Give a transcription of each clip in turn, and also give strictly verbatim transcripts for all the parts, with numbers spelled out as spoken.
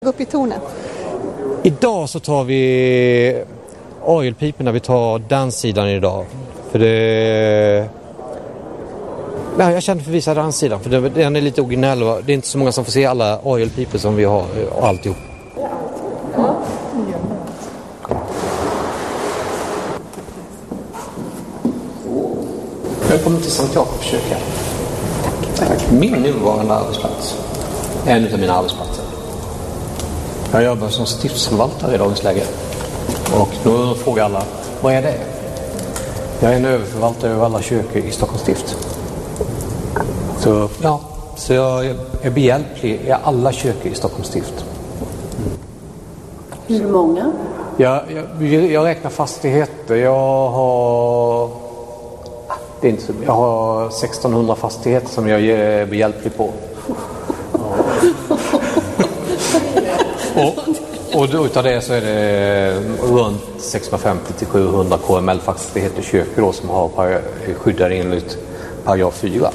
upp i tornet? Idag så tar vi orgelpiporna, vi tar danssidan idag. För det... Ja, jag känner för att visa danssidan, för det, den är lite originell. Och det är inte så många som får se alla orgelpipor som vi har och alltihop. Välkommen till Sankt Jakobs kyrka. Tack. Min nuvarande arbetsplats. En av mina arbetsplatser. Jag jobbar som stiftsförvaltare i dagens läge. Och då frågar alla, vad är det? Jag är en överförvaltare över alla kyrkor i Stockholms stift. Så, ja, så jag är behjälplig i alla kyrkor i Stockholms stift. Hur många? Jag, jag, jag räknar fastigheter. Jag har... Det är inte så, jag har sextonhundra fastigheter som jag är behjälplig på. och, och utav det så är det runt sexhundrafemtio till sjuhundra K M L-fastigheter kyrkor då, som har par, skyddar enligt paragraf fyra.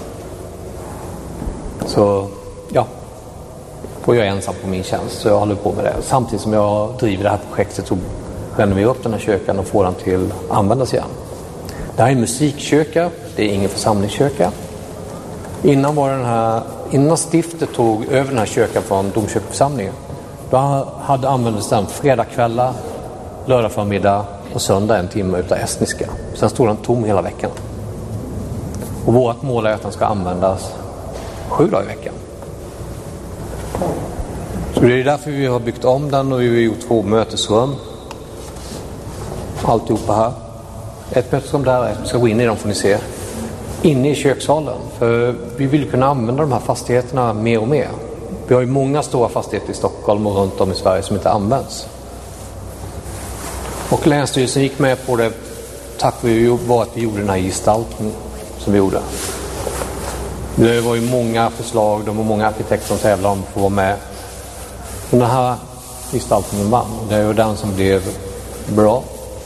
Så ja, och jag är ensam på min tjänst, så jag håller på med det. Samtidigt som jag driver det här projektet så renoverar upp den här kyrkan och får den till att användas igen. Det här är en musikkyrka, det är ingen församlingskyrka. Innan var den här, innan stiftet tog över den här kyrkan från domkyrkoförsamlingen, då hade använts den fredagkvällar, lördag förmiddag och söndag en timme utav estniska. Sen stod den tom hela veckan. Och vårt mål är att den ska användas sju dagar i veckan. Så det är därför vi har byggt om den och vi har gjort två mötesrum. Alltihopa här. Ett mötesrum där, ett ska gå in i dem får ni se. Inne i kökssalen. För vi vill kunna använda de här fastigheterna mer och mer. Vi har ju många stora fastigheter i Stockholm och runt om i Sverige som inte används. Och länsstyrelsen gick med på det tack vare att vi gjorde den här gestaltningen som vi gjorde. Det var ju många förslag, de var många arkitekter som tävlade om att få vara med. Men den här gestaltningen vann. Det är ju den som blev bra.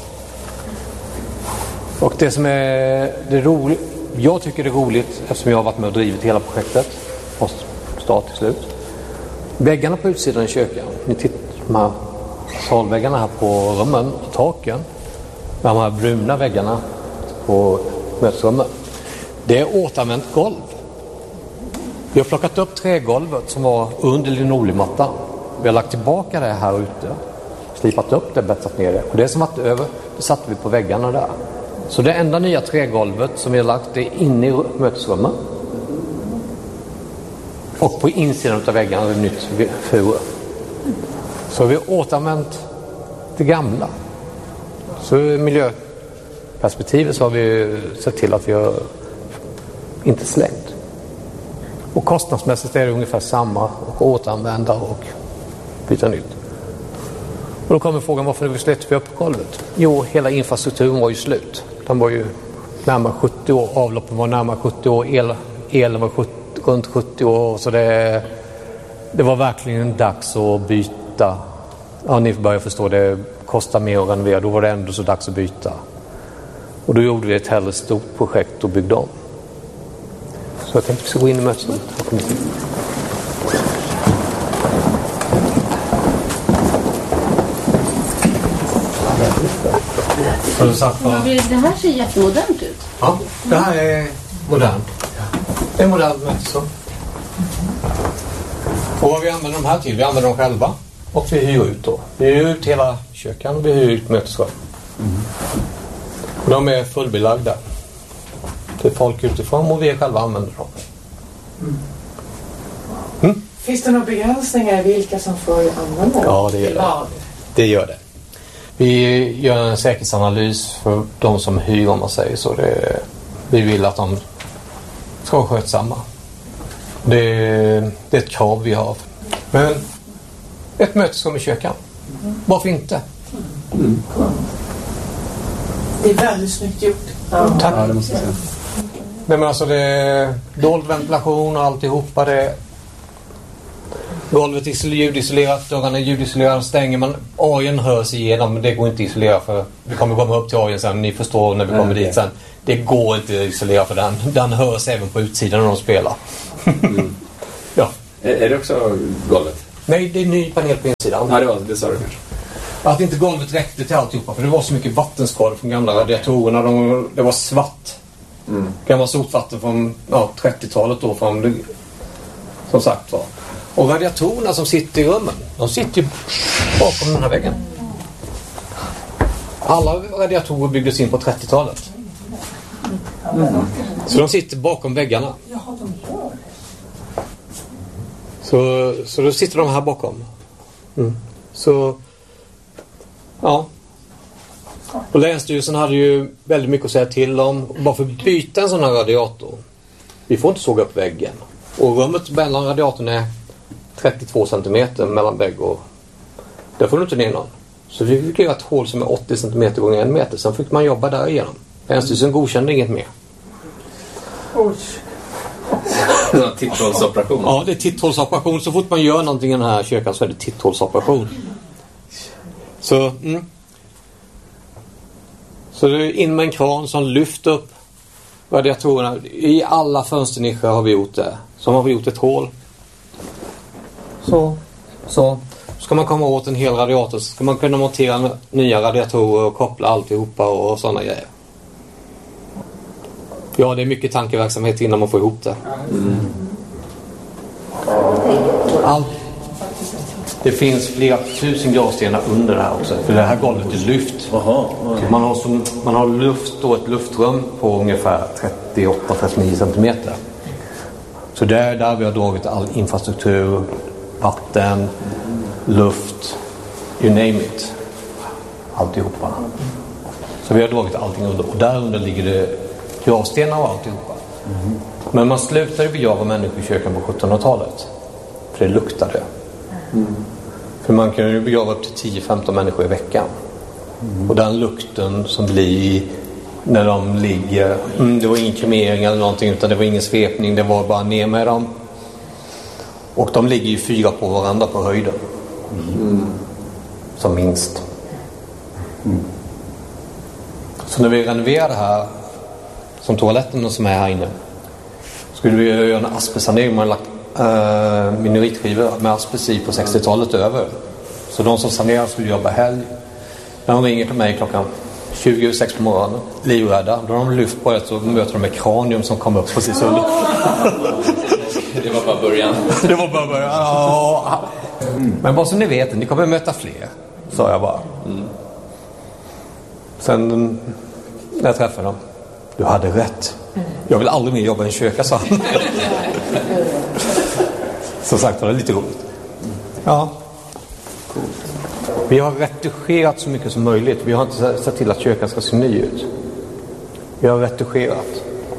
Och det som är det roligt, jag tycker det är roligt eftersom jag har varit med och drivit hela projektet från start till slut. Väggarna på utsidan i kyrkan, ni tittar på de här salväggarna här på rummen och taken. De här bruna väggarna på mötesrummen. Det är återanvänt golv. Vi har plockat upp trägolvet som var under linoleummattan. Vi har lagt tillbaka det här ute. Slipat upp det, bättrat ner det. Och det som varit över, det satte vi på väggarna där. Så det enda nya trägolvet som vi har lagt, det är inne i mötesrummen. Och på insidan av väggarna är det nytt furu. Så vi har återanvänt det gamla. Så i miljöperspektivet så har vi sett till att vi har inte slängt. Och kostnadsmässigt är det ungefär samma, och återanvända och byta nytt. Och då kommer frågan, varför vi släppte vi upp golvet? Jo, hela infrastrukturen var ju slut. Den var ju närmare sjuttio år, avloppen var närmare sjuttio år, el, elen var sjuttio, runt sjuttio år. Så det, det var verkligen dags att byta. Ja, ni börjar förstå, det kostar mer att renovera. Då var det ändå så dags att byta. Och då gjorde vi ett hellre stort projekt och byggde om. Så jag tänkte att vi ska gå in i mötesrummet. Det här ser jättemodernt ut. Ja, det här är modernt. Det är modernt mötesrum. Och vad vi använder de här till? Vi använder dem själva. Och vi hyr ut då. Vi hyr ut hela kyrkan och vi hyr ut mötesrum. Mm. De är fullbelagda. Det är folk utifrån och vi själva använder dem. Mm. Mm? Finns det några begränsningar i vilka som får använda dem? Ja, det gör det. Det gör det. Vi gör en säkerhetsanalys för de som hyr, om man säger så. Det, vi vill att de ska vara skötsamma. Det, det är ett krav vi har. Men ett mötesrum i kyrkan. Mm. Varför inte? Mm. Det är väldigt snyggt gjort. Ja. Tack. Ja, det måste jag säga. Nej, men alltså det är dold ventilation och alltihopa. Det golvet är ljudisolerat, dörrarna är ljudisolerade, stänger man, orgeln hörs igenom, men det går inte att isolera för vi kommer komma upp till orgeln sen, ni förstår när vi kommer mm, dit sen. Det går inte att isolera för den, den hörs även på utsidan när de spelar. Mm. Ja. Är, är det också golvet? Nej, det är en ny panel på insidan. Ja, det var det sa du kanske. Att inte golvet räckte till alltihopa, för det var så mycket vattenskador från gamla radiatorerna. De, det var svart. Mm. Gamla sotvatten från ja, trettiotalet då, från det, som sagt var. Och radiatorerna som sitter i rummen, de sitter ju bakom den här väggen. Alla radiatorer byggdes in på trettiotalet. Mm. Så de sitter bakom väggarna. Så, så då sitter de här bakom. Mm. Så ja. Och länsstyrelsen hade ju väldigt mycket att säga till om. Bara för att byta en sån här radiator. Vi får inte såga upp väggen. Och rummet mellan radiatorn är trettiotvå centimeter mellan vägg och där får du inte ner någon. Så vi fick göra ett hål som är åttio centimeter gånger en meter. Sen fick man jobba där igenom. Länsstyrelsen godkände inget mer. Oj. Titthålsoperation. Ja, det är titthålsoperation. Så fort man gör någonting i den här kyrkan så är det titthålsoperation. Så, mm. Så det är in med en kran som lyfter upp radiatorerna. I alla fönsternischer har vi gjort det. Så har vi gjort ett hål. Så, så. Ska man komma åt en hel radiator så ska man kunna montera nya radiatorer och koppla alltihopa och sådana grejer. Ja, det är mycket tankeverksamhet innan man får ihop det. Mm. Allt. Det finns flera tusen gravstenar under det här också. För det här golvet är lyft. Aha, okay. Man har, som, man har luft då, ett luftrum på ungefär trettioåtta till trettionio centimeter. Så där, där vi har dragit all infrastruktur, vatten, luft, you name it. Alltihopa. Så vi har dragit allting under. Och där under ligger det gravstenar och alltihopa. Mm. Men man slutade begrava människor i kyrkan på sjuttonhundratalet. För det luktade. Mm. För man kan ju begrava upp till tio till femton människor i veckan. Mm. Och den lukten som blir när de ligger, mm, det var ingen kremering eller någonting, utan det var ingen svepning, det var bara ner med dem. Och de ligger ju fyra på varandra på höjden. Mm. Som minst. Mm. Så när vi renoverade här, som toaletten som är här inne, skulle vi göra en asbestsanering. Man har lagt Uh, minoritskivor med asbest på sextiotalet över. Så de som sanerar skulle jobba helg. När de ringer till mig klockan tjugo över sex på morgonen, livrädda, då har de lyft på det och möter de med kranium som kom upp precis under. Det var bara början. Det var bara början. Ja. Mm. Men bara så ni vet, ni kommer möta fler, sa jag bara. Mm. Sen när jag träffade dem, du hade rätt. Jag vill aldrig mer jobba i en kyrka, sa han. Som sagt var det lite roligt. Ja. Vi har retuscherat så mycket som möjligt. Vi har inte sett till att kyrkan ska se ny ut. Vi har retuscherat.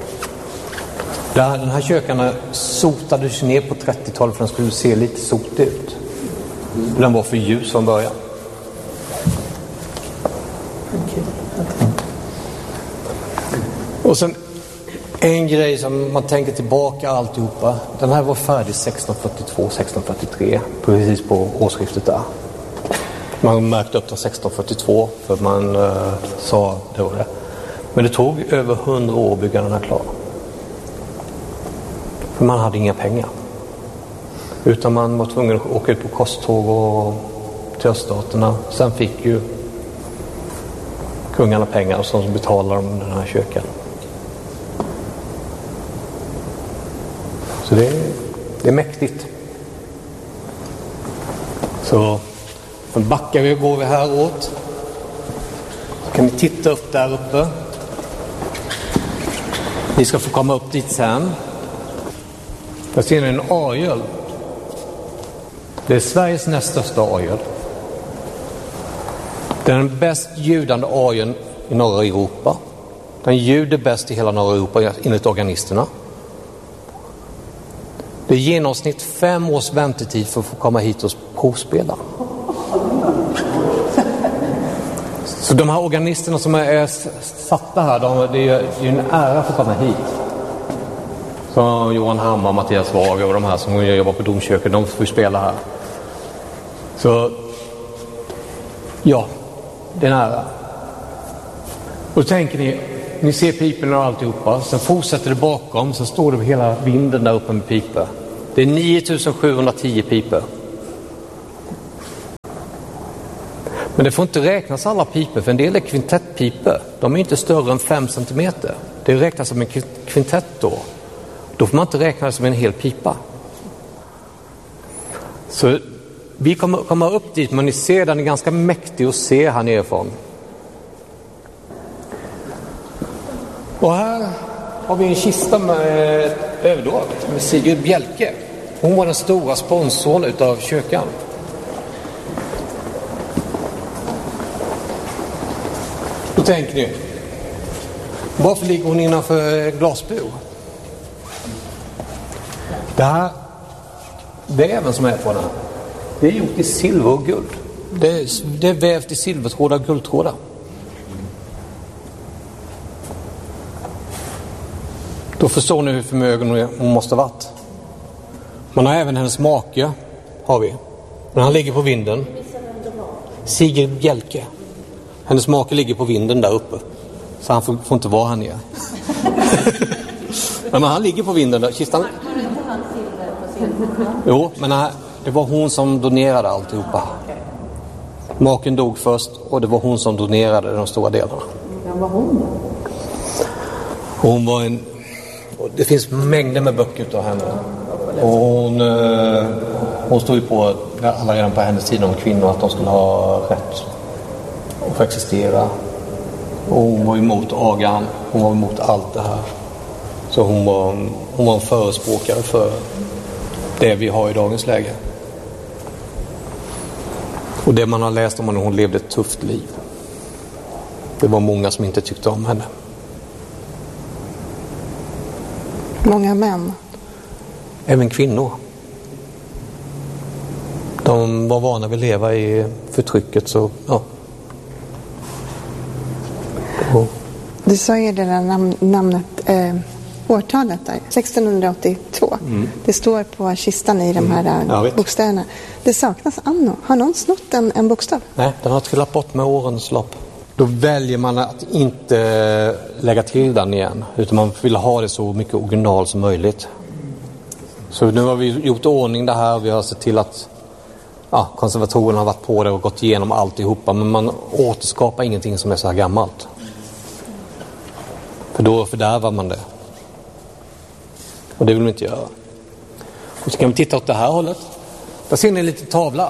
Den här kyrkan sotades ner på trettiotalet för den skulle se lite sotig ut. Den var för ljus från början. Och sen en grej som man tänker tillbaka alltihopa. Den här var färdig sexton fyrtiotvå sexton fyrtiotre. Precis på årsskiftet där. Man märkte upp den sexton fyrtiotvå för man uh, sa det var det. Men det tog över hundra år att bygga den här klar. För man hade inga pengar. Utan man var tvungen att åka ut på kosttåg och till öststaterna. Sen fick ju kungarna pengar som betalade om den här kyrkan. Så det är, det är mäktigt. Så backar vi och går vi här åt. Så kan ni titta upp där uppe. Ni ska få komma upp dit sen. Jag ser en orgel. Det är Sveriges näst största orgel. Det är den bäst ljudande orgeln i norra Europa. Den ljuder bäst i hela norra Europa enligt organisterna. Det är genomsnitt fem års väntetid för att få komma hit och provspela. Så de här organisterna som är satta här, de, det är ju en ära för att komma hit. Så Johan Hammar, Mattias Wag och de här som jobbar på domkyrkan, de får spela här. Så ja, det är en ära. Och så tänker ni, ni ser piporna och alltihopa. Sen fortsätter det bakom, så står det hela vinden där uppe med piper. Det är nio tusen sjuhundratio piper. Men det får inte räknas alla pipor, för en del är kvintettpipor. De är inte större än fem centimeter. Det räknas som en kvintett då. Då får man inte räkna det som en hel pipa. Så vi kommer komma upp dit, men ni ser den är ganska mäktig att se här nerifrån. Och här har vi en kista med överdrag med Sigrid Bjelke. Hon var den stora sponsorn utav kyrkan. Då tänker ni, varför ligger hon innanför glasbur? Det här väven som är på den här, det är gjort i silver och guld. Det är, det är vävt i silvertrådar och guldtrådar. Då förstår ni hur förmögen hon måste ha varit. Man har även hennes make, har vi. Men han ligger på vinden. Sigrid Bjelke. Hennes make ligger på vinden där uppe. Så han får, får inte vara här nere. Men han ligger på vinden där. Kistan... Jo, men nej, det var hon som donerade alltihopa. Maken dog först och det var hon som donerade de stora delarna. Vem var hon då? Hon var en... Det finns mängder med böcker utav henne. Och hon, hon stod ju på alla redan på hennes tid om kvinnor att de skulle ha rätt att få existera. Och hon var emot agan. Hon var emot allt det här. Så hon var, hon var en förespråkare för det vi har i dagens läge. Och det man har läst om henne, hon levde ett tufft liv. Det var många som inte tyckte om henne. Många män. Även kvinnor. De var vana vid att leva i förtrycket, så ja. Och. Du sa ju det där nam- namnet, eh, årtalet där, sextonhundraåttiotvå. Mm. Det står på kistan i de här mm. bokstäverna. Det saknas anno. Har någon snott en, en bokstav? Nej, den har trillat bort med årens lopp. Då väljer man att inte lägga till den igen, utan man vill ha det så mycket original som möjligt. Så nu har vi gjort ordning det här. Vi har sett till att ja, konservatorerna har varit på det och gått igenom alltihopa. Men man återskapar ingenting som är så här gammalt. För då fördärvar man det. Och det vill man inte göra. Och så kan vi titta åt det här hållet. Där ser ni en liten tavla.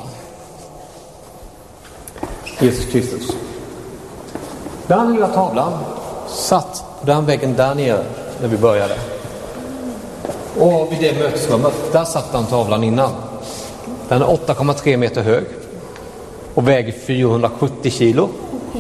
Jesus Kristus. Den lilla tavlan satt på den väggen där nere när vi började. Och vid det mötesrummet, där satt den tavlan innan. Den är åtta komma tre meter hög och väger fyrahundrasjuttio kilo.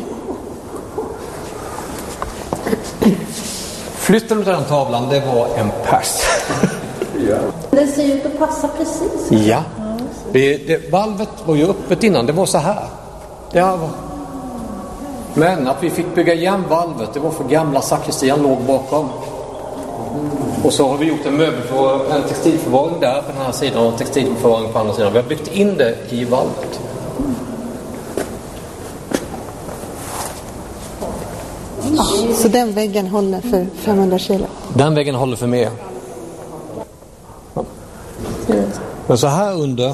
Flytten av den tavlan, det var en pers. Den ser ut att passa precis. Ja. Det, det, valvet var ju öppet innan, det var så här. Det här var... Men att vi fick bygga igen valvet, det var för gamla sakristian låg bakom. Och så har vi gjort en möbel för en textilförvaring där på den här sidan och textilförvaring på andra sidan. Vi har byggt in det i valvet. Ja, så den väggen håller för femhundra kilo? Den väggen håller för mer. Ja. Men så här under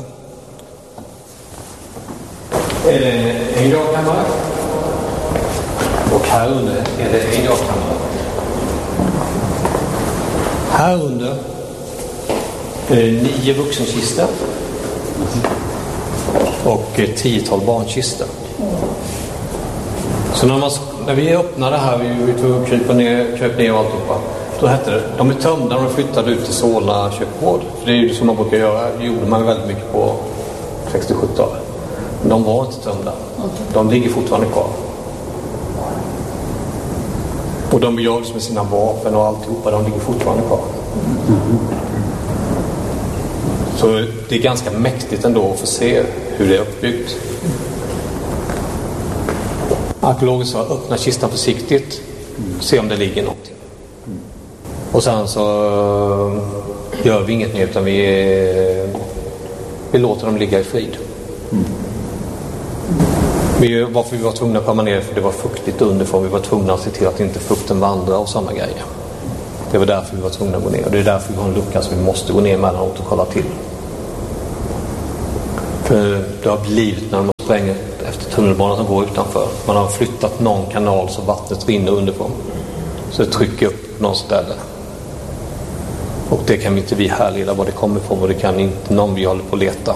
är det en gravkammare. Och här under är det en gravkammare. Här under är det nio vuxenkistor och ett tiotal barnkistor. Så när, man, när vi öppnade här, vi tog och krypa ner, kröp ner och alltihopa, då hette det, de är tömda och flyttade ut till Solna kökgård. För det är ju som man brukar göra, det gjorde man väldigt mycket på sextio-sjuttiotalet. Men de var inte tömda. De ligger fortfarande kvar. Och de begravdes med sina vapen och alltihopa, de ligger fortfarande kvar. Mm. Så det är ganska mäktigt ändå att få se hur det är uppbyggt. Arkeologer sa öppna kistan försiktigt och se om det ligger någonting. Och sen så gör vi inget mer, utan vi, vi låter dem ligga i frid. Mm. Vi, varför vi var tvungna att komma ner, för det var fuktigt underifrån. Vi var tvungna att se till att inte fukten vandrar och sådana grejer. Det var därför vi var tvungna att gå ner. Och det är därför vi har en lucka som vi måste gå ner mellanåt och kolla till. För det har blivit när de har spränger efter tunnelbanan som går utanför. Man har flyttat någon kanal så vattnet rinner underifrån. Så det trycker upp någon ställe. Och det kan inte vi härleda var det kommer ifrån, och det kan inte någon vi håller på att leta.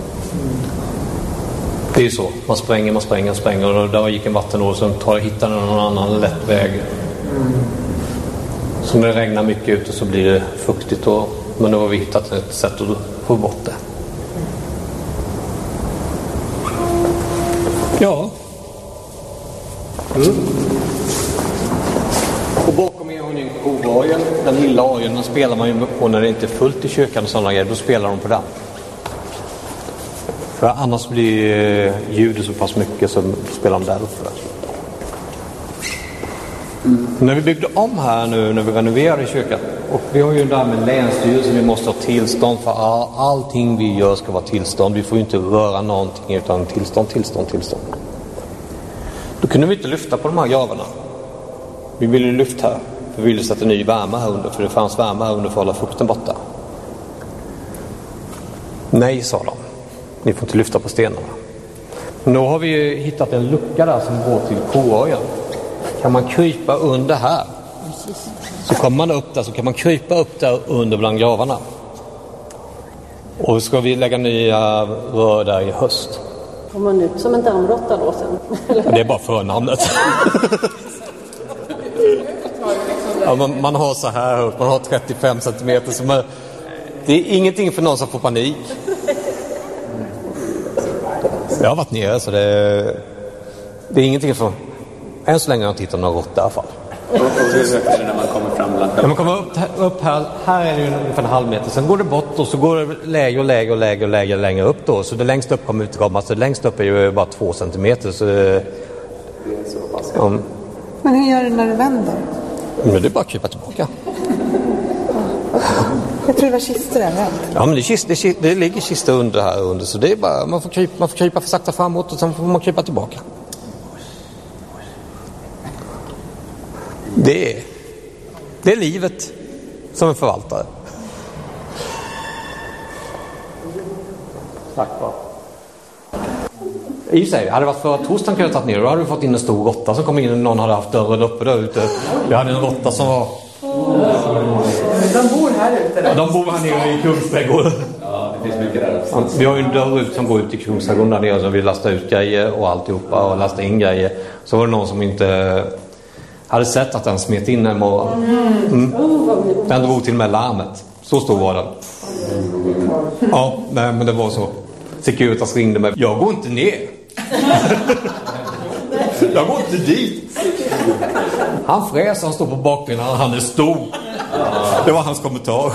Det är ju så. Man spränger, man spränger, spränger, och där gick en vattenål som tar, hittar någon annan lätt väg. Så när det regnar mycket ute så blir det fuktigt, och, men då har vi hittat ett sätt att få bort det. Ja. Mm. Och bakom er har ni en kovajen. Den lilla orgeln, den spelar man ju på när det inte är fullt i kyrkan och sådana grejer. Då spelar de på den. För annars blir ljudet så pass mycket så spelar de där uppe. Mm. När vi byggde om här nu, när vi renoverade kyrkan, och vi har ju där med länsstyrelsen, vi måste ha tillstånd för all, allting vi gör ska vara tillstånd. Vi får ju inte röra någonting utan tillstånd, tillstånd, tillstånd. Då kunde vi inte lyfta på de här gravarna. Vi ville ju lyfta här, för vi ville sätta ny värme här under, för det fanns värme här under för att hålla fukten borta. Nej, sa de. Ni får inte lyfta på stenarna. Men då har vi ju hittat en lucka där som går till koöjen. Kan man krypa under här, så kommer man upp där, så kan man krypa upp där under bland gravarna. Och ska vi lägga nya rör där i höst. Kommer man ut som en dammråtta då sen? Det är bara förnamnet. Ja, man, man har så här upp, man har trettiofem centimeter. Så man, det är ingenting för någon som får panik. Jag har varit nere, så det, det är ingenting för... Än så länge har jag inte hittat någon råtta i alla fall. Och hur ökar det när man kommer fram? När man kommer upp, upp här, här är det ungefär en halv meter. Sen går det bort och så går det lägre och lägre och lägre och lägre längre upp då. Så det längst upp kommer utkomma. Så det längst upp är ju bara två centimeter. Så det, ja. Men hur gör du när du vänder? Men det är bara att krypa tillbaka. Jag tror det var kistor överallt. Ja, men det, kist, det, det ligger kistor under här under. Så det är bara, man får krypa, man får krypa för sakta framåt och sen får man krypa tillbaka. Det är, det är livet som en förvaltare. Tack va. I sig, hade det varit för att torsdagen kunde jag tagit ner, då hade vi fått in en stor råtta som kom in och någon hade haft dörren uppe där ute. Vi hade en råtta som var... De bor här ute? Ja, de bor här nere i Kungsträdgården. Ja, det finns mycket där också. Vi har ju en dörr ut som går ut i Kungsträdgården där nere, så vi lastar ut grejer och alltihopa och lastar in grejer. Så var det någon som inte hade sett att den smet in en morgon. Mm. Den drog till med larmet. Så stor var den. Ja, nej, men det var så. Securitas ringde mig. Jag går inte ner. Jag går inte dit. Han fräser, han står på bakbenen, han är stor. Det var hans kommentar.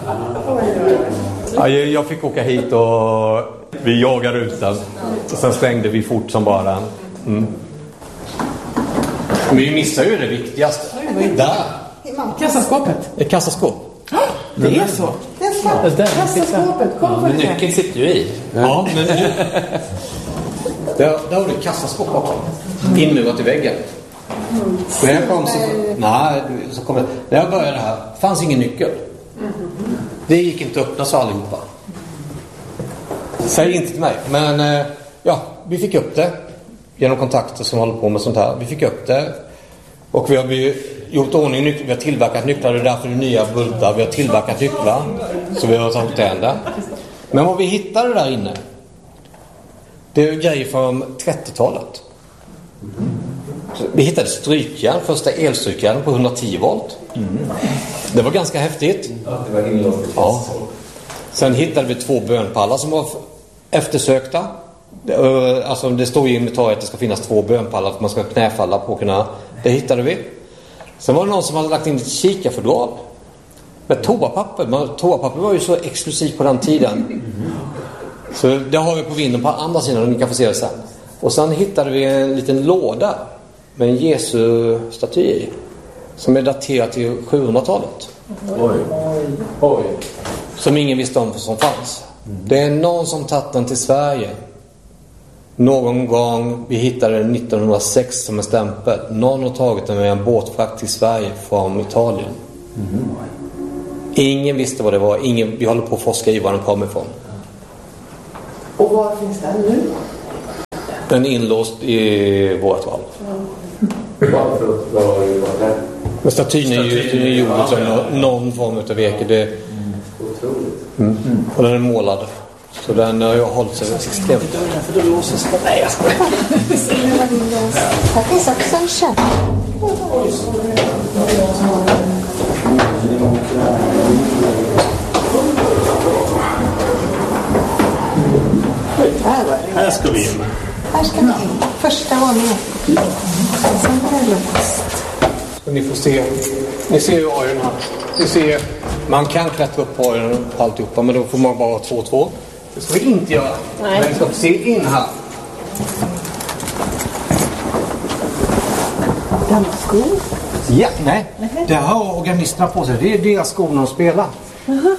Ja, jag fick åka hit och vi jagade ut den. Och sen stängde vi fort som bara den. Mm. Men vi missar ju det viktigaste. Där. Kassaskåpet. Ett kassaskåp. Det är så. Det är så. Kassaskåpet. Kom på Men det. nyckeln sitter ju i. Ja, men nu... Där, där har du ett kassaskåp bakom. Inmurat i väggen. När jag kom så... Nej, så kom jag... När jag började här fanns ingen nyckel. Det gick inte att öppna så allihopa. Säg inte till mig. Men ja, vi fick upp det. Genom kontakter som håller på med sånt här. Vi fick upp det. Och vi har gjort ordning nycklar. Vi har tillverkat nycklar. Det är därför det är nya bultar. Vi har tillverkat nycklar. Så vi har tagit det ända. Men vad vi hittade där inne, det är grejer från trettiotalet. Vi hittade strykjärn, första elstrykjärn på hundratio volt. Mm. Det var ganska häftigt. Ja, det var inlåst. Ja. Sen hittade vi två bönpallar som var eftersökta. Alltså det står ju i inventariet att det ska finnas två bönpallar att man ska knäfalla på kunna. Det hittade vi. Sen var det någon som hade lagt in ett kikarfodral med toapapper. Toapapper var ju så exklusivt på den tiden. Så det har vi på vinden på andra sidan och ni kan få se det sen. Och sen hittade vi en liten låda med en Jesu staty i, som är daterad till sjuhundratalet. Oj. Oj. Som ingen visste om som fanns. Det är någon som tagit den till Sverige. Någon gång, vi hittade den nittonhundrasex som en stämpel. Någon har tagit den med en båtfrakt till Sverige från Italien. Mm. Ingen visste vad det var. Ingen, vi håller på att forska i var den kom ifrån. Och var finns den nu? Den är inlåst i vårt valv. Varför? Vad var det? Men statyn är ju, den är gjord som någon, någon form av virke. Det, Otroligt. mm. Och den är målad. Så den har ju hållit sig extremt. För då låses det. Nej, jag skojar. Här finns också en käpp. Här ska vi in. Här ska vi in. Första våningen. Sen är det låst. Så ni får se. Ni ser ju orgeln här. Ni ser, man kan klättra upp på orgeln och alltihopa, men då får man bara två två. Det ska vi inte göra. Nej. Men vi ska få se in här. Gamla skor. Ja, nej. Det har organisterna på sig. Det är deras skor de spelar. Uh-huh.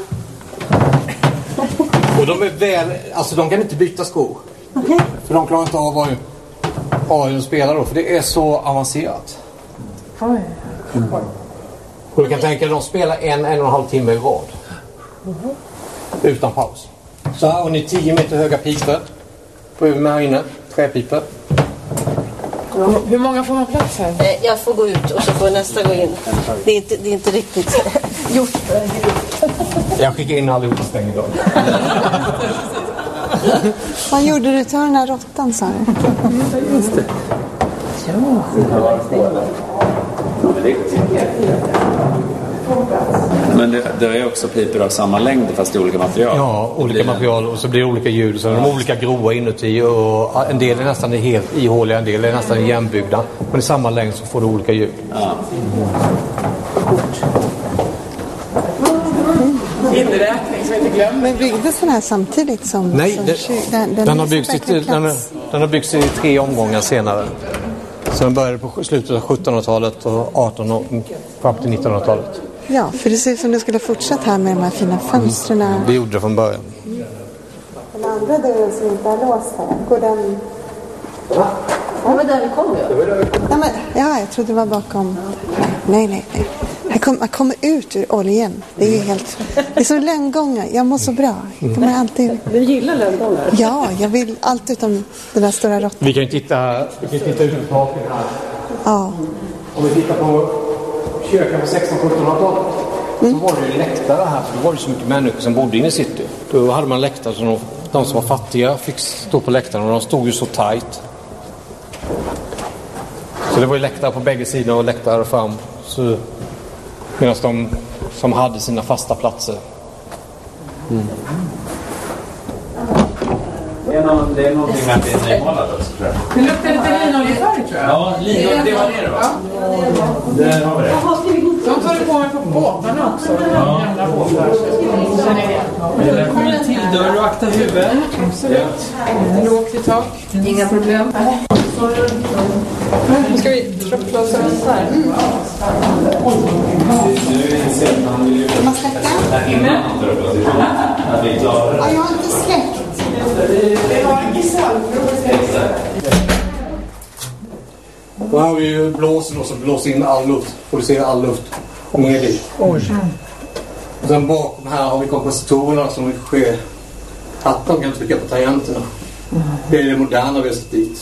Och de är väl, alltså de kan inte byta skor. Okay. För de klarar inte av vad orgeln spelar då, för det är så avancerat. Oj. Mm. Och du kan tänka dig att de spelar en, en och en halv timme i rad. Uh-huh. Utan paus. Så här har ni tio meter höga pipor. På med här inne, träpipor. Hur många får man plats här? Eh, Jag får gå ut och så får nästa gå in. Det är inte, det är inte riktigt gjort. Jag skickar in allihopa stäng idag. Vad gjorde du till den här råttan, sa du? Just det. Men det, det är också pipor av samma längd fast i olika material. Ja, olika material och så blir det olika ljud. Så de är olika grova inuti och en del är nästan helt ihåliga, en del är nästan jämnbyggda. Men i samma längd så får du olika ljud. Ja. Inräkning som vi inte glömmer. Men byggdes den här samtidigt som... Nej, som det, kyr- den, den, den, har är byggts i, verkligen den, har, plats. den har byggts i tre omgångar senare. Så den började på slutet av sjuttonhundratalet och artonhundratalet och fram till nittonhundratalet. Ja, för det ser ut som du skulle fortsätta här med de här fina fönstren. Det gjorde det från början. Den andra dörren som inte är låst här, går den... Det var där vi kom ju. Nej, men, ja, jag trodde det var bakom. Nej, nej, nej. Här kom, man kommer ut ur oljan. Det är ju helt... Det är som lönngångar. Jag mår så bra. Jag kommer alltid... Du gillar lönngångar? Ja, jag vill allt utom den där stora råttan. Vi kan ju titta, vi kan titta ut på taket här. Ja. Om vi tittar på kyrkan på sexton-sjuttonhundratalet mm. så var det ju läktare här. För då var det så mycket människor som bodde inne i city. Då hade man läktare så de, de som var fattiga fick stå på läktaren och de stod ju så tajt. Så det var ju läktare på bägge sidor och läktare fram. Så, medan de som hade sina fasta platser. Mm. Det är, någon, det är någonting med att det är nymålat också, tror jag. Det luktar lite linoljefärg, tror jag. Ja, linolje, det var det det var. Där har vi det. De tar det på mig på båtarna också. Ja. Gamla båtar. Det kommer en till dörr och akta huvudet. Absolut. Lågt i tak. Inga problem. Nu ska vi tröppla oss runt här. Man släcka? Ja, jag har inte släckt. Det var en gissal. Då har vi ju blåsen och så blåser in all luft. Producerar all luft. Och ner dit. Och sen bakom här har vi kompositorerna som sker att de kan trycka på tangenterna. Det är det moderna vi har sett dit.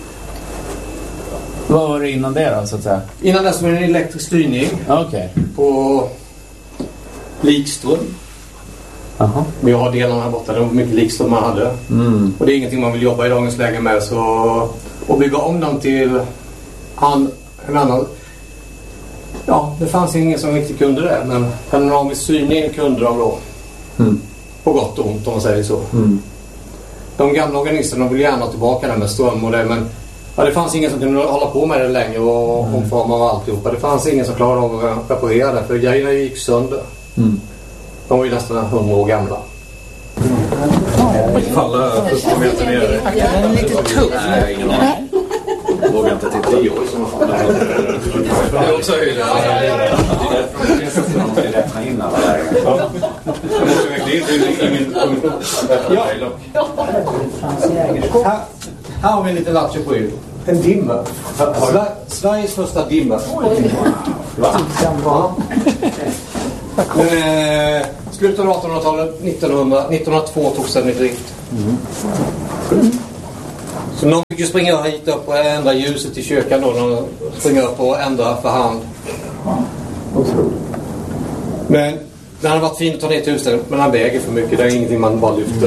Vad var det innan det då, så att säga? Innan dess var det en elektrisk styrning Okej. Okay. på likström. Aha. Vi har delarna här borta, det var mycket likström man hade. Mm. Och det är ingenting man vill jobba i dagens läge med. Så att bygga om dem till an, en annan... Ja, det fanns ingen som riktigt kunde det. Men panoramisk styrning kunde de då. Mm. På gott och ont om man säger så. Mm. De gamla organisterna vill gärna ha tillbaka det med ström och det. Men ja, det fanns ingen som kunde hålla på med det längre och mm. omforma och alltihopa. Det fanns ingen som klarade av att reparera det. För grejerna gick sönder. Mm. De var ju nästan hundra år gamla. Falla fyrtio meter ner. Den är lite tuff. Nej, ingen aning. Vågar inte titta. Det är också höjden. Det är därför man måste räkna in alla lägen. Jag måste verkligen inte i min Här, här har vi en liten lattjo på er. En dimmer. Sveriges första dimmer. Va? Men, eh, slutet av artonhundratalet, nittonhundra, nittonhundratvå togs den i drift. Mm. Så någon fick ju springa hit upp och ändra ljuset i kyrkan då. När de springer upp och ändra för hand. Men det hade varit fint att ta ner till huset, men han väger för mycket. Det är ingenting man bara lyfter.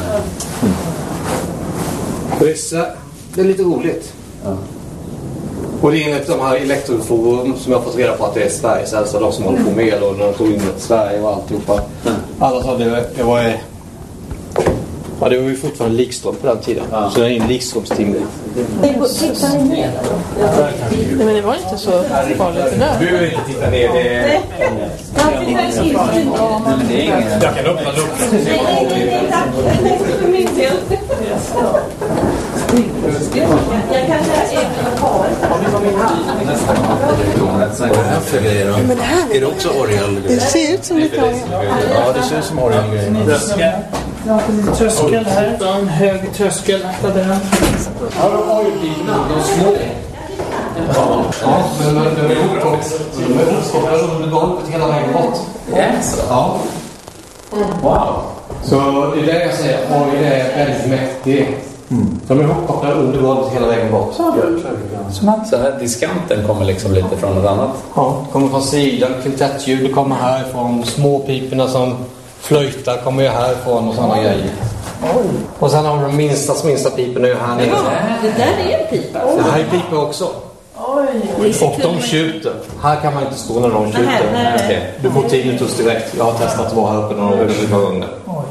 Vissa, det är lite roligt. Ja. Och det är enligt de här elektroforum som jag har fått reda på att det är Sveriges äldsta, de som håller på med och när de tog in i Sverige och alltihopa. Alla sa det, det var ja, det var ju fortfarande likström på den tiden. Ja. Så det är en likströmstimmer. Tittar ni ner? Nej, men det var inte så farligt där. Du vill inte titta ner, det är... Jag kan öppna luckan. Jag kan Men det här Är det också orgel? det ser ut som lite orgel. Ja, det ser ut som orgel. Tröskel här. En hög tröskel. Där. Ja, de har ju bilarna, de små. Ja, men de är ihopkopplade under golvet hela vägen bort. Ja. Wow. Så det är det jag säger, orgel är väldigt mäktig. Mm. De är ihopkopplade under golvet hela vägen bort. Så här diskanten kommer liksom lite från något annat? Ja, kommer från sidan, kvintettljud kommer härifrån, småpiporna som flöjtar kommer ju härifrån och sådana grejer. Oj. Och sen har vi de minsta, minsta piporna ju här nere. Ja, det där är en pipa. Det här är pipor också. Oj. Och de skjuter. Här kan man inte stå när de skjuter. Nej, nej. Okay. Du får tinnitus direkt. Jag har testat att vara här uppe när de skjuter ugnen.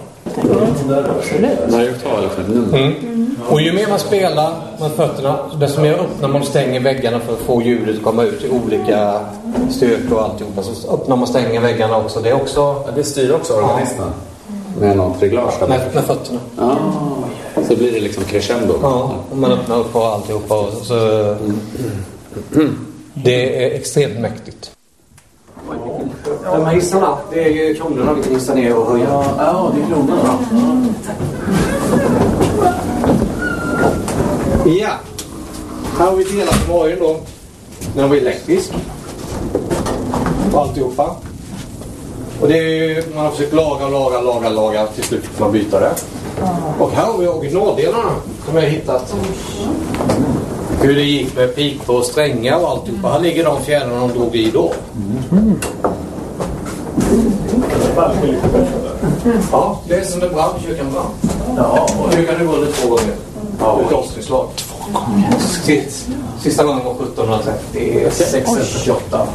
Mm. Och ju mer man spelar med fötterna, desto mer öppnar man och stänger väggarna för att få ljudet att komma ut i olika styrkor och alltihopa. Så öppnar man och stänger väggarna också. Det är också... Ja, det styr också organisten. Med något reglage där. Med, med fötterna. Ja. Så blir det liksom crescendo. Ja, och man öppnar upp och alltihopa. Och så... Mm. Det är extremt mäktigt. De här hissarna, det är ju kronorna vi kan hissa ner och höja. Ja, det är kronorna. Ja, här har vi delat med orgeln då. Den var elektrisk. Och alltihopa. Och det är ju, man har försökt laga, laga, laga, laga. Till slut får man byta det. Och här har vi originaldelarna som jag har hittat. Hur det gick med pipor och strängar och alltihopa. Här ligger de fjärrarna de drog i då. Mm. Ja, det är som det brann, kyrkan brann. Ja, och nu kan det gå lite två gånger. Ja, ett avståndslag. Två gånger. Sist, sista gången var sjuttonhundratrettiosex eller trettioåtta.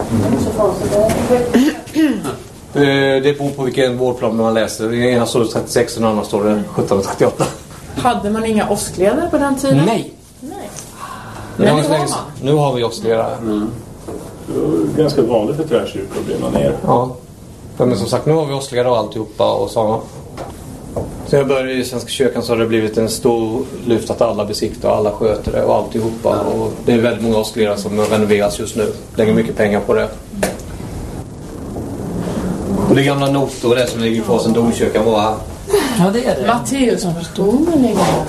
Mm. Det beror på vilken vårdplan man läser. I ena står det trettiosex och i den andra står det sjuttonhundratrettioåtta. Hade man inga åskledare på den tiden? Nej. Nej. Nu har, har nu har vi åskledare. Mm. Ganska vanligt för tvärkyrkor att brinna ner. Ja. Men som sagt, nu har vi åskledare och alltihopa och sådana. Så jag började i Svenska kyrkan så har det blivit en stor lyft att alla besiktar och alla sköter det och alltihopa. Och det är väldigt många åskledare som renoveras just nu. Lägger mycket pengar på det. Och det är gamla notor och det som ligger kvar sedan domkyrkan var här. Ja, det är det. Matteus som förstår ligger här.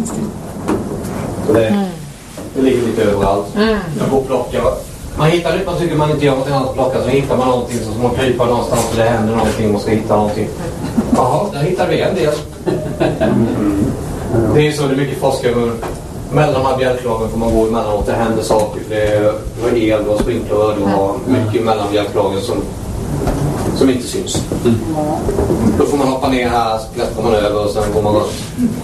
Så det, mm. det ligger lite överallt. Mm. Jag går och plockar. Man hittar det, man tycker man inte gör något annat att plocka, så hittar man någonting så man kryper någonstans och det händer någonting och ska hitta någonting. Jaha, där hittar vi en del. Mm. Det är så det är mycket forskare. Mellan de här bjälklagen får man gå emellanåt. Det händer saker. Det är el och sprinkler och har mycket mellan bjälklagen som, som inte syns. Mm. Då får man hoppa ner här, så klättrar man över och sen går man runt.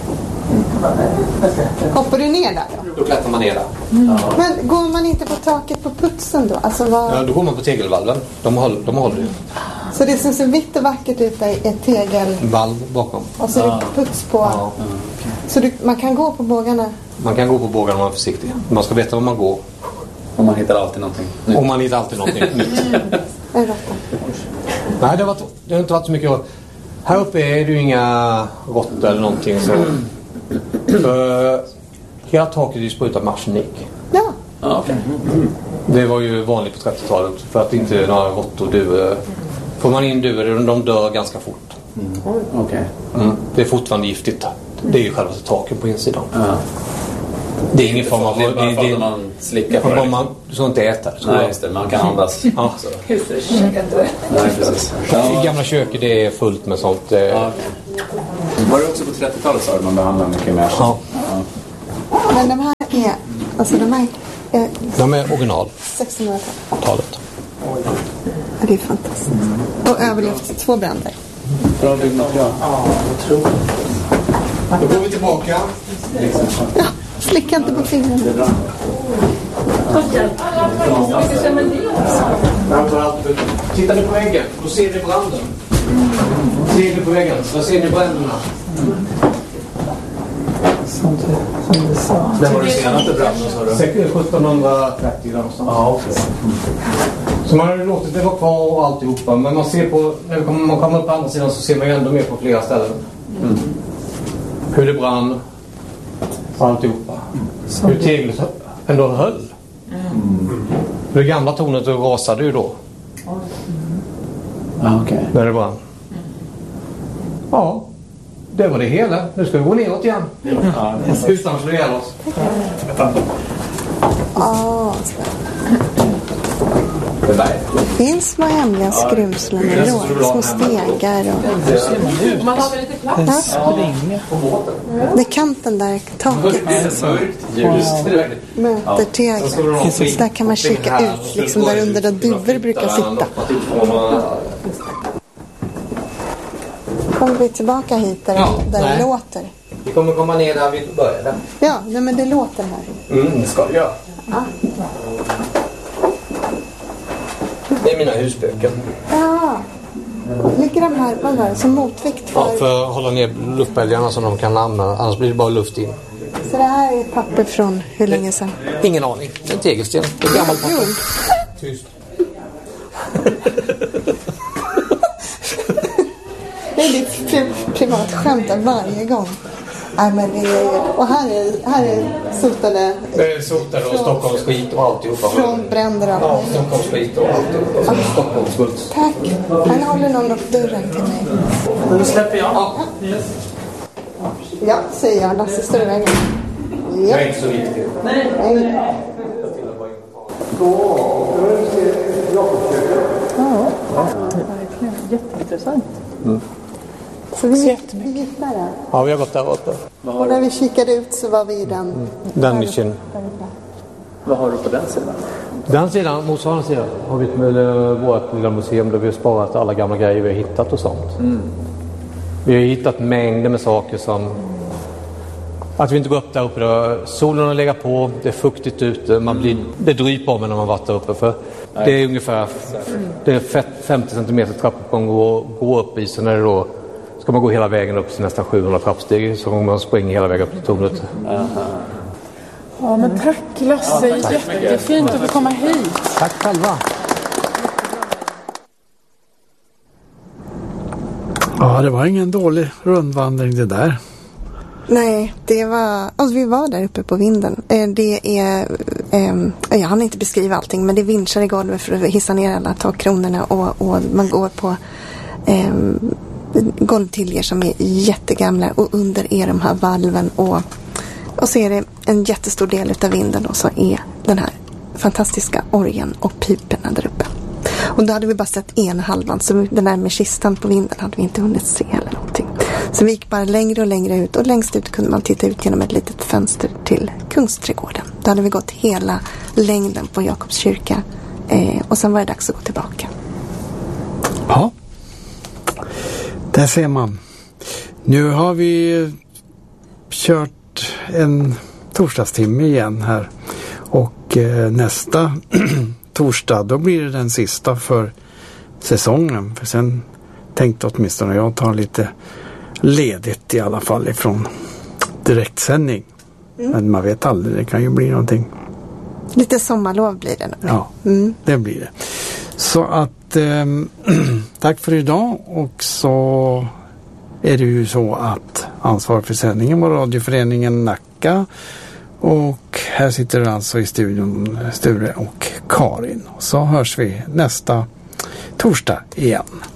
Hoppar du ner där då? Då klättrar man ner där. Mm. Ja. Men går man inte på taket på putsen då? Alltså vad... Ja, då går man på tegelvalven. De håller, de håller ju. Så det som ser vitt och vackert ut är ett tegelvalv bakom. Och så är det puts på. Ja. Så du, man kan gå på bågarna? Man kan gå på bågarna om man är försiktig. Man ska veta var man går. Och man hittar alltid någonting nytt. Och man hittar alltid någonting nytt. Nej, det har, varit, det har inte varit så mycket. Här uppe är det ju inga råttor eller någonting så. För hela taket är ju sprutat med arsenik. Ja. Ah, okay. Det var ju vanligt på trettiotalet för att inte några råttor dör. Får man in duvor, de dör ganska fort. Mm. Okay. Mm. Det är fortfarande giftigt. Det är ju själva taken på insidan. Ja. Det är ingen form av... Det är bara för att man slickar på det. Man, du ska inte äta det. Nej, just det. Man kan andas. Ja. Nej, precis. Ja. I gamla köket det är fullt med sånt. Ja, okay. Var det också på trettiotalet så att man behandlar mycket mer? Ja. Ja. Men de här är, alltså de här är De är original. sextonhundratalet. Ja, det är fantastiskt. Och överlevt två bränder. Bra byggmaterial. Ja, jag tror. Då går vi tillbaka. Ja, slicka inte på fingrarna. Tittar ni på väggen, då ser ni branden. Ser ni på väggen, så ser ni bränderna. Som du, som du sa. Det var det senaste branden, sa du? sjuttonhundratrettio någonstans. Ja, okej. Så man har ju låtit det vara kvar och alltihopa. Men man ser på, när man kommer upp på andra sidan så ser man ju ändå mer på flera ställen. Mm. Hur det brann och alltihopa. Mm. Hur teglet ändå höll. Mm. Det gamla tornet rasade ju då. Mm. Ja, okej. Okay. När det brann. Mm. Ja, det var det hela. Nu ska vi gå neråt igen. Ja, utan att slå ihjäl oss. Ja, det finns små hemliga skrymslen och låg, små stegar och... Man har väl lite plats? Ja. Det är kanten där, taket. Möter tegel. Så där kan man kika ut, liksom där under där duvor brukar sitta. Kommer vi tillbaka hit där, ja, där det låter? Vi kommer komma ner där vi började. Ja, nej, men det låter här. Mm, det ska det göra. Ja. Det är mina husböcker. Ja. Ligger de här, vad var det, som motvikt för... Ja, för att hålla ner luftbälgarna som de kan använda. Annars blir det bara luft in. Så det här är papper från hur länge sedan? Ingen aning. En tegelsten. Det är gammalt papper. Tyst. Det är ditt pri- privat skämt varje gång. Nej, men det är, och här är, här är sotade... Det är sotade och Stockholms skit och alltihopa. Från bränder och... Ja, Stockholms skit och alltihopa. Ja. Stockholms skit. Tack. Han håller någon upp dörren till mig. Nu släpper jag. Ja. Ja, säger jag. Lasse står i vägen. Ja. Jag är inte så viktig. Nej. Ja, verkligen. Jätteintressant. Mm. Så vi, vi gick där. Ja, vi har gått där uppe. Och när vi kikade ut så var vi i den... Mm. Den i Kinn. Vad har du på den sidan? Den sidan, motsvarande sidan, har vi med vårt lilla museum där vi har sparat alla gamla grejer vi har hittat och sånt. Mm. Vi har hittat mängder med saker som... Att vi inte går upp där uppe då. Solen har legat på, det är fuktigt ute, man blir, det dryper om när man varit där uppe. För det är ungefär det är femtio centimeter trappuppgång att gå upp i, så när det då ska man gå hela vägen upp till nästan sjuhundra trappsteg så man springer hela vägen upp till tornet. Ja, men tack Lasse, jättefint att få komma hit. Tack själva. Ja, det var ingen dålig rundvandring det där. Nej, det var... Alltså vi var där uppe på vinden. Det är... Eh, jag hann inte beskriva allting, men det är vinschar i golvet för att hissa ner alla takkronorna och, och man går på eh, golvtiljer som är jättegamla och under är de här valven och, och så är det en jättestor del av vinden och så är den här fantastiska orgeln och piperna där uppe. Och då hade vi bara sett en halvan, så den där med kistan på vinden hade vi inte hunnit se eller någonting. Så vi gick bara längre och längre ut och längst ut kunde man titta ut genom ett litet fönster till Kungsträdgården. Då hade vi gått hela längden på Jakobs kyrka eh, och sen var det dags att gå tillbaka. Ja, där ser man. Nu har vi kört en torsdagstimme igen här och eh, nästa torsdag då blir det den sista för säsongen. För sen tänkte åtminstone jag ta lite ledigt i alla fall ifrån direktsändning. Mm. Men man vet aldrig, det kan ju bli någonting. Lite sommarlov blir det nog. Ja, mm. det blir det. Så att eh, tack för idag, och så är det ju så att ansvar för sändningen var radioföreningen Nacka, och här sitter alltså i studion Sture och Karin. Så hörs vi nästa torsdag igen.